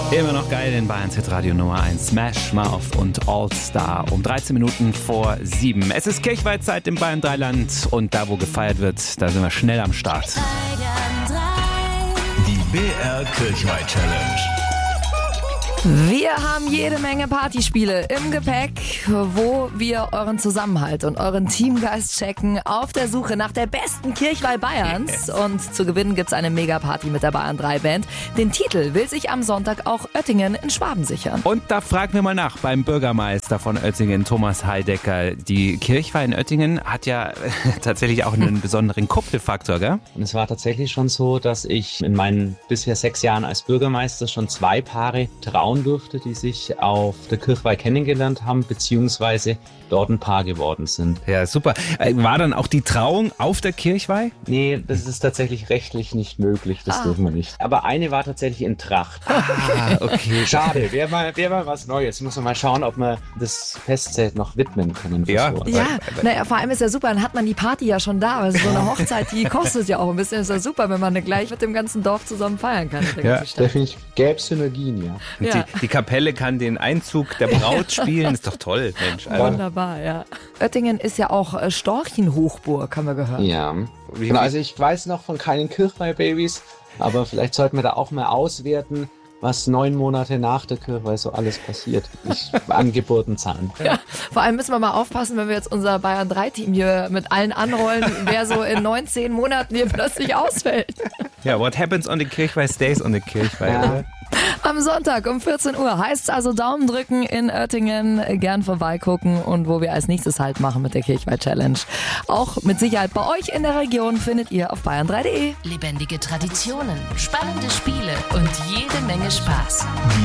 Immer noch geil in Bayerns Hitradio Nummer 1. Smash Mouth und All Star um 13 Minuten vor 7. Es ist Kirchweihzeit im Bayern Dreiland und da, wo gefeiert wird, da sind wir schnell am Start. Die BR Kirchweih Challenge. Wir haben jede Menge Partyspiele im Gepäck, wo wir euren Zusammenhalt und euren Teamgeist checken auf der Suche nach der besten Kirchweih Bayerns. Und zu gewinnen gibt's eine Megaparty mit der Bayern 3 Band. Den Titel will sich am Sonntag auch Oettingen in Schwaben sichern. Und da fragen wir mal nach beim Bürgermeister von Oettingen, Thomas Heidecker. Die Kirchweih in Oettingen hat ja tatsächlich auch einen besonderen Kuppelfaktor, gell? Und es war tatsächlich schon so, dass ich in meinen bisher 6 Jahren als Bürgermeister schon 2 Paare trauen durfte, die sich auf der Kirchweih kennengelernt haben, beziehungsweise dort ein Paar geworden sind. Ja, super. War dann auch die Trauung auf der Kirchweih? Nee, das ist tatsächlich rechtlich nicht möglich, das dürfen wir nicht. Aber eine war tatsächlich in Tracht. Okay. Schade, wäre mal was Neues. Muss man mal schauen, ob wir das Festzelt noch widmen können. Ja. Ja, naja, vor allem ist ja super, dann hat man die Party ja schon da. Also so eine Hochzeit, die kostet ja auch ein bisschen. Ist ja super, wenn man gleich mit dem ganzen Dorf zusammen feiern kann. Ja. Definitiv gäbe es Synergien, ja. Ja. Die Kapelle kann den Einzug der Braut spielen. Ist doch toll, Mensch. Also, Wunderbar, ja. Oettingen ist ja auch Storchenhochburg, haben wir gehört. Ja. Genau, also ich weiß noch von keinen Kirchweih-Babys, aber vielleicht sollten wir da auch mal auswerten, was 9 Monate nach der Kirchweih so alles passiert. An Geburtenzahlen. Ja, vor allem müssen wir mal aufpassen, wenn wir jetzt unser Bayern 3-Team hier mit allen anrollen, wer so in 19 Monaten hier plötzlich ausfällt. ja, what happens on the Kirchweih stays on the Kirchweih. Ja. Oder? Am Sonntag um 14 Uhr heißt es also Daumen drücken in Oettingen, gern vorbeigucken und wo wir als nächstes halt machen mit der Kirchweih Challenge. Auch mit Sicherheit bei euch in der Region findet ihr auf bayern3.de. Lebendige Traditionen, spannende Spiele und jede Menge Spaß.